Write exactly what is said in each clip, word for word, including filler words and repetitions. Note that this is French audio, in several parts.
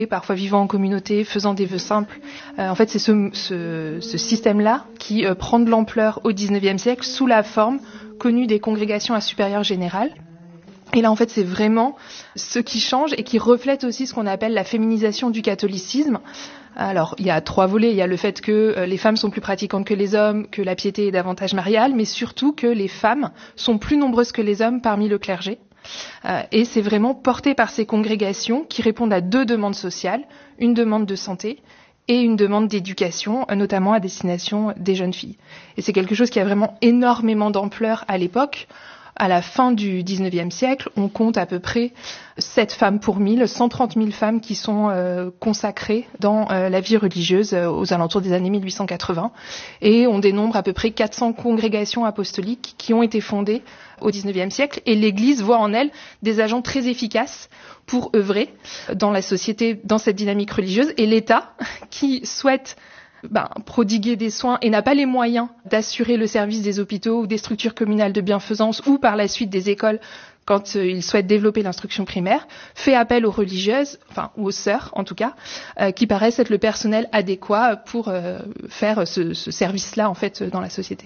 parfois vivant en communauté, faisant des vœux simples. Euh, en fait, c'est ce, ce, ce système-là qui euh, prend de l'ampleur au dix-neuvième siècle sous la forme connue des congrégations à supérieur général. Et là, en fait, c'est vraiment ce qui change et qui reflète aussi ce qu'on appelle la féminisation du catholicisme. Alors, il y a trois volets. Il y a le fait que euh, les femmes sont plus pratiquantes que les hommes, que la piété est davantage mariale, mais surtout que les femmes sont plus nombreuses que les hommes parmi le clergé. Euh, et c'est vraiment porté par ces congrégations qui répondent à deux demandes sociales, une demande de santé et une demande d'éducation, euh, notamment à destination des jeunes filles. Et c'est quelque chose qui a vraiment énormément d'ampleur à l'époque. À la fin du dix-neuvième siècle, on compte à peu près sept femmes pour mille, cent trente mille femmes qui sont euh, consacrées dans euh, la vie religieuse euh, aux alentours des années mille huit cent quatre-vingts. Et on dénombre à peu près quatre cents congrégations apostoliques qui ont été fondées au dix-neuvième siècle. Et l'Église voit en elles des agents très efficaces pour œuvrer dans la société, dans cette dynamique religieuse. Et l'État, qui souhaite Ben, prodiguer des soins et n'a pas les moyens d'assurer le service des hôpitaux ou des structures communales de bienfaisance ou par la suite des écoles quand euh, il souhaite développer l'instruction primaire, fait appel aux religieuses, enfin ou aux sœurs en tout cas, euh, qui paraissent être le personnel adéquat pour euh, faire ce, ce service-là en fait dans la société.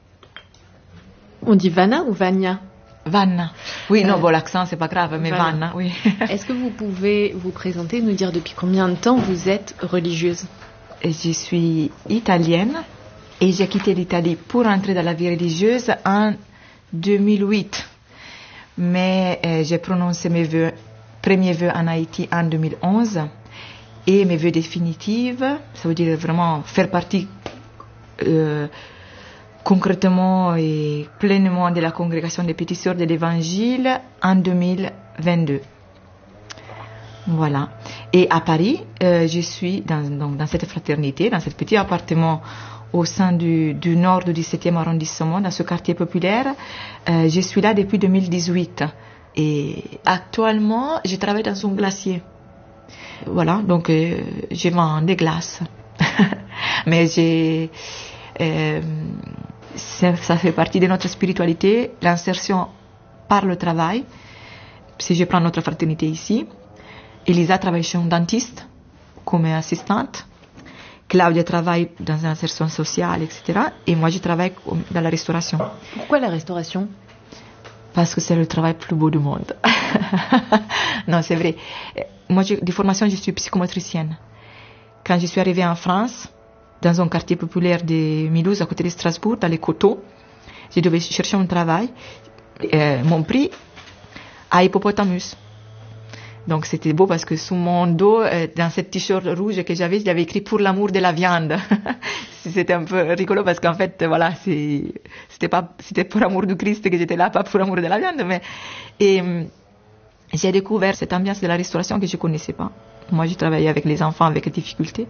On dit Vanna ou Vania? Vanna. Oui, Euh, non, bon, l'accent, c'est pas grave, mais Vanna. Vanna, oui. Est-ce que vous pouvez vous présenter, nous dire depuis combien de temps vous êtes religieuse? Je suis italienne et j'ai quitté l'Italie pour entrer dans la vie religieuse en deux mille huit. Mais euh, j'ai prononcé mes vœux, premiers vœux en Haïti en deux mille onze et mes vœux définitifs, ça veut dire vraiment faire partie euh, concrètement et pleinement de la congrégation des Petites Sœurs de l'Évangile en deux mille vingt-deux. Voilà. Et à Paris, euh, je suis dans, donc, dans cette fraternité, dans ce petit appartement au sein du, du nord du dix-septième arrondissement, dans ce quartier populaire. Euh, je suis là depuis deux mille dix-huit. Et actuellement, je travaille dans un glacier. Voilà, donc euh, je vends des glaces. Mais j'ai, euh, ça, ça fait partie de notre spiritualité, l'insertion par le travail. Si je prends notre fraternité ici, Elisa travaille chez un dentiste comme assistante. Claudia travaille dans l'insertion sociale, et cetera. Et moi, je travaille dans la restauration. Pourquoi la restauration? Parce que c'est le travail le plus beau du monde. Non, c'est vrai. Moi, je, de formation, je suis psychomotricienne. Quand je suis arrivée en France, dans un quartier populaire de Mulhouse, à côté de Strasbourg, dans les coteaux, je devais chercher un travail. Euh, mon prix à Hippopotamus. Donc c'était beau parce que sous mon dos, euh, dans cette t-shirt rouge que j'avais, j'avais écrit pour l'amour de la viande. C'était un peu rigolo parce qu'en fait, voilà, c'est, c'était pas, c'était pour l'amour du Christ que j'étais là, pas pour l'amour de la viande. Mais et euh, j'ai découvert cette ambiance de la restauration que je connaissais pas. Moi, je travaillais avec les enfants avec difficultés,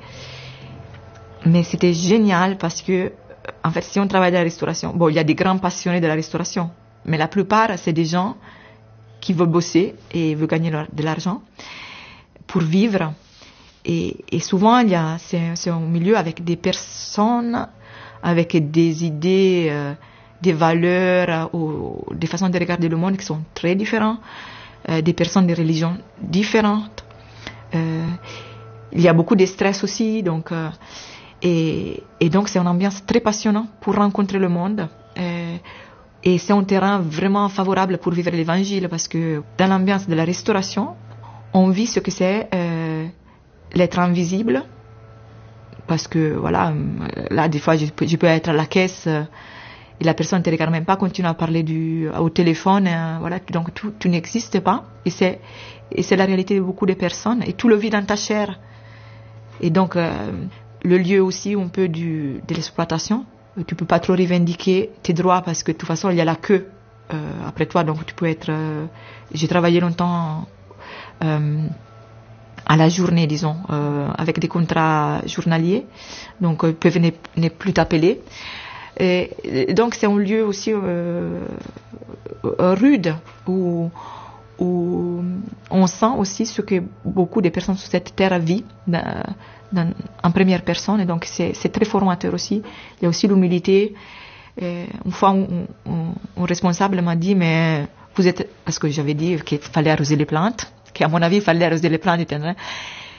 mais c'était génial parce que, en fait, si on travaille dans la restauration, bon, il y a des grands passionnés de la restauration, mais la plupart, c'est des gens qui veulent bosser et veulent gagner de l'argent pour vivre. Et, et souvent, il y a, c'est, c'est un milieu avec des personnes, avec des idées, euh, des valeurs, euh, ou des façons de regarder le monde qui sont très différentes, euh, des personnes de religions différentes. Euh, il y a beaucoup de stress aussi, donc, euh, et, et donc c'est une ambiance très passionnante pour rencontrer le monde. Euh, Et c'est un terrain vraiment favorable pour vivre l'évangile parce que dans l'ambiance de la restauration, on vit ce que c'est euh, l'être invisible. Parce que voilà, là des fois je peux, je peux être à la caisse euh, et la personne ne te regarde même pas, continue à parler du, au téléphone, euh, voilà, donc tu, tu n'existes pas. Et c'est, et c'est la réalité de beaucoup de personnes et tout le vit dans ta chair. Et donc euh, le lieu aussi un peu du, de l'exploitation. Tu peux pas trop revendiquer tes droits parce que de toute façon il y a la queue euh, après toi, donc tu peux être. Euh, j'ai travaillé longtemps euh, à la journée, disons, euh, avec des contrats journaliers, donc ils peuvent ne, ne plus t'appeler. Et, et donc c'est un lieu aussi euh, rude où où on sent aussi ce que beaucoup de personnes sur cette terre vivent dans, dans, en première personne, et donc c'est, c'est très formateur aussi. Il y a aussi l'humilité. Et une fois, un, un, un responsable m'a dit, mais vous êtes, parce que j'avais dit qu'il fallait arroser les plantes, qu'à mon avis, il fallait arroser les plantes,